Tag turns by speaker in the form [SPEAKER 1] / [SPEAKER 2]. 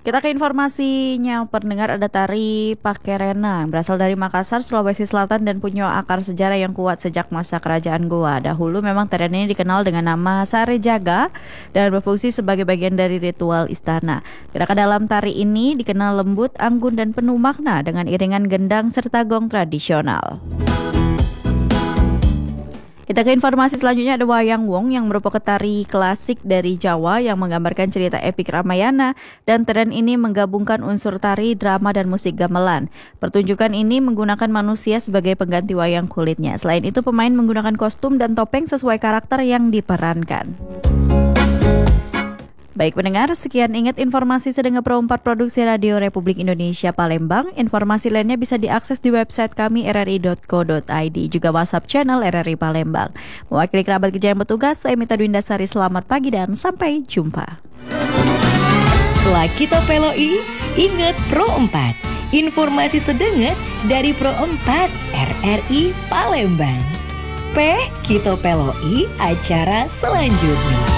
[SPEAKER 1] Kita ke informasinya, pendengar, ada tari Pakerena yang berasal dari Makassar, Sulawesi Selatan dan punya akar sejarah yang kuat sejak masa kerajaan Goa. Dahulu memang tarian ini dikenal dengan nama Sare Jaga dan berfungsi sebagai bagian dari ritual istana. Gerakan dalam tari ini dikenal lembut, anggun dan penuh makna dengan iringan gendang serta gong tradisional. Kita ke informasi selanjutnya, ada Wayang Wong yang merupakan tari klasik dari Jawa yang menggambarkan cerita epik Ramayana dan tren ini menggabungkan unsur tari, drama dan musik gamelan. Pertunjukan ini menggunakan manusia sebagai pengganti wayang kulitnya. Selain itu pemain menggunakan kostum dan topeng sesuai karakter yang diperankan. Baik pendengar, sekian ingat informasi Sedengah Pro 4 Produksi Radio Republik Indonesia Palembang. Informasi lainnya bisa diakses di website kami rri.co.id, juga WhatsApp channel RRI Palembang. Mewakili kerabat kerja yang bertugas, saya Mita Dwindasari, selamat pagi dan sampai jumpa.
[SPEAKER 2] Setelah kita peloi, ingat Pro 4. Informasi sedenget dari Pro 4 RRI Palembang. Kita peloi acara selanjutnya.